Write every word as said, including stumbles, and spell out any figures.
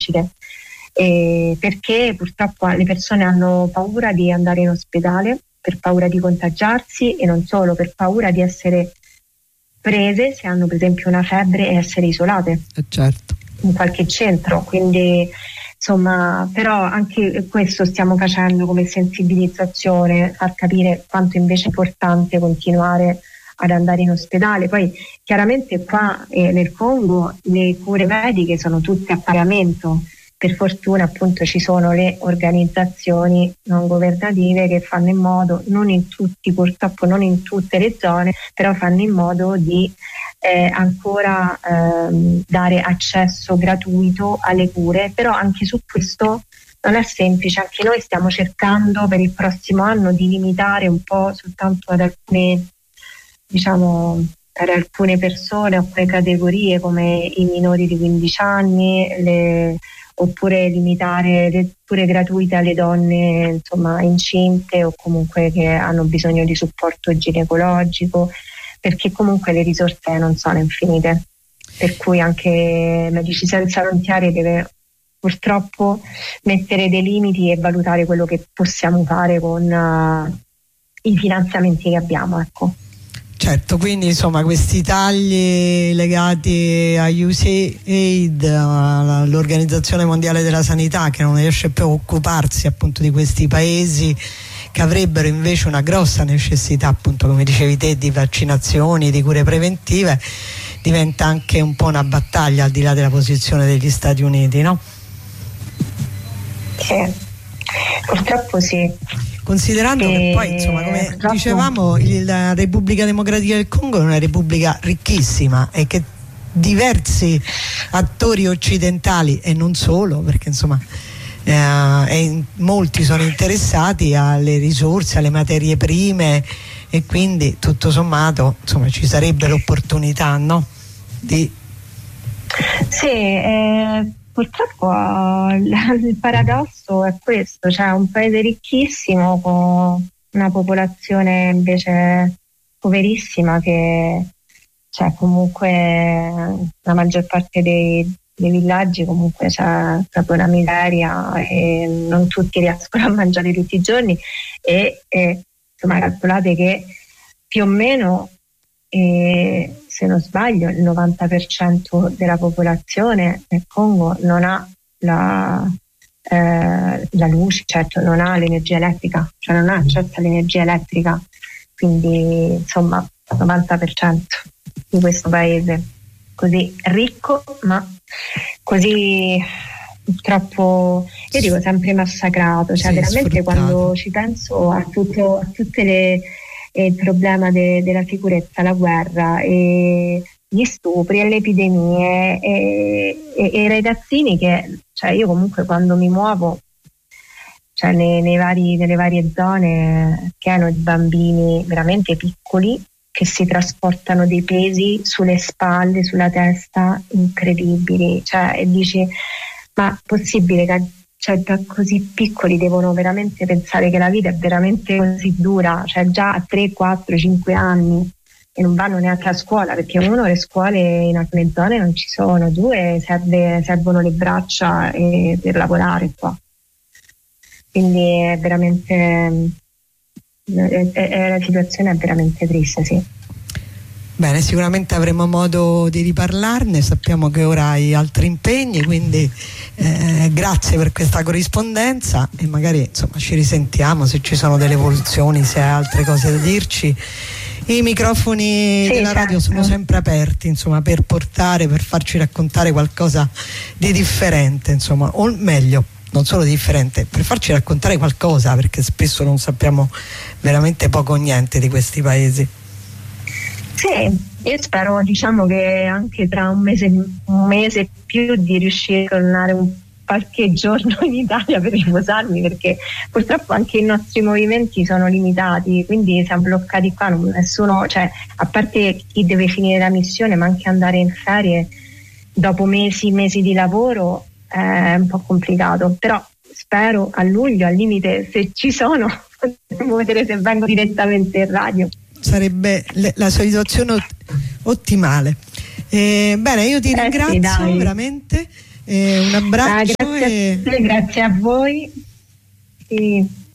rigide, e perché purtroppo le persone hanno paura di andare in ospedale per paura di contagiarsi, e non solo, per paura di essere prese se hanno per esempio una febbre e essere isolate eh certo. in qualche centro. Quindi insomma, però anche questo stiamo facendo come sensibilizzazione, far capire quanto invece è importante continuare ad andare in ospedale. Poi chiaramente qua eh, nel Congo le cure mediche sono tutte a pagamento. Per fortuna appunto ci sono le organizzazioni non governative che fanno in modo, non in tutti, purtroppo non in tutte le zone, però fanno in modo di eh, ancora ehm, dare accesso gratuito alle cure. Però anche su questo non è semplice, anche noi stiamo cercando per il prossimo anno di limitare un po' soltanto ad alcune, diciamo, per alcune persone, alcune categorie come i minori di quindici anni, le oppure limitare le cure gratuite alle donne insomma incinte o comunque che hanno bisogno di supporto ginecologico, perché comunque le risorse non sono infinite, per cui anche Medici Senza Frontiere deve purtroppo mettere dei limiti e valutare quello che possiamo fare con uh, i finanziamenti che abbiamo, ecco. Certo, quindi insomma questi tagli legati a U S A I D, all'Organizzazione Mondiale della Sanità, che non riesce più a occuparsi appunto di questi paesi che avrebbero invece una grossa necessità, appunto come dicevi te, di vaccinazioni, di cure preventive, diventa anche un po' una battaglia al di là della posizione degli Stati Uniti, no? Sì, purtroppo sì. Considerando e che poi, insomma, come purtroppo dicevamo, il, la Repubblica Democratica del Congo è una repubblica ricchissima e che diversi attori occidentali, e non solo, perché insomma eh, e molti sono interessati alle risorse, alle materie prime, e quindi tutto sommato insomma ci sarebbe l'opportunità, no? Di... Sì, eh... purtroppo il paradosso è questo, cioè un paese ricchissimo con una popolazione invece poverissima, che cioè comunque la maggior parte dei, dei villaggi comunque c'è proprio una miseria e non tutti riescono a mangiare tutti i giorni, e, e insomma calcolate che più o meno e se non sbaglio il novanta per cento della popolazione del Congo non ha la, eh, la luce, certo non ha l'energia elettrica, cioè non ha accesso all'energia elettrica, quindi insomma il novanta per cento di questo paese così ricco ma così purtroppo, io dico sempre massacrato, cioè sì, veramente sfruttato. Quando ci penso a, tutto, a tutte le il problema de, della sicurezza, la guerra, e gli stupri e le epidemie e, e, e i ragazzini che, cioè io comunque quando mi muovo, cioè nei, nei vari, nelle varie zone, pieno di bambini veramente piccoli che si trasportano dei pesi sulle spalle, sulla testa incredibili, cioè e dici ma è possibile che cioè da così piccoli devono veramente pensare che la vita è veramente così dura, cioè già a tre, quattro, cinque anni e non vanno neanche a scuola, perché uno, le scuole in alcune zone non ci sono, due serve, servono le braccia e, per lavorare qua, quindi è veramente è, è, la situazione è veramente triste, sì. Bene, sicuramente avremo modo di riparlarne, sappiamo che ora hai altri impegni, quindi eh, grazie per questa corrispondenza e magari insomma ci risentiamo se ci sono delle evoluzioni, se hai altre cose da dirci. I microfoni sì, della radio certo. sono sempre aperti, insomma, per portare, per farci raccontare qualcosa di differente, insomma, o meglio, non solo di differente, per farci raccontare qualcosa, perché spesso non sappiamo veramente poco o niente di questi paesi. Sì, io spero, diciamo, che anche tra un mese, un mese più di riuscire a tornare un qualche giorno in Italia per riposarmi, perché purtroppo anche i nostri movimenti sono limitati, quindi siamo bloccati qua, non, nessuno, cioè a parte chi deve finire la missione, ma anche andare in ferie dopo mesi mesi di lavoro è un po' complicato, però spero a luglio, al limite, se ci sono potremo vedere se vengo direttamente in radio. Sarebbe le, la situazione ot- ottimale. Eh, bene, io ti eh ringrazio sì, veramente Eh, un abbraccio. Ah, grazie, e... a te, grazie a voi. Sì.